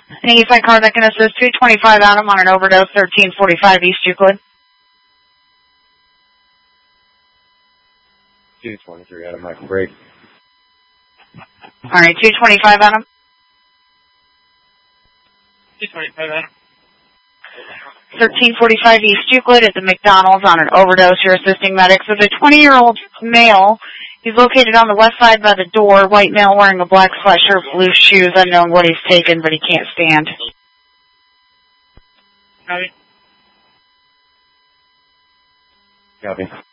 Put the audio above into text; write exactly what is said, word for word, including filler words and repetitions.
An Eastside car that can assist two twenty-five Adam on an overdose, thirteen forty-five East Euclid. two twenty-three Adam, Michael break. All right, two twenty-five Adam. two twenty-five Adam. thirteen forty-five East Euclid at the McDonald's on an overdose. You're assisting medics with a twenty-year-old male. He's located on the west side by the door. White male wearing a black sweatshirt, blue shoes. Unknown what he's taken, but he can't stand. Copy. Copy.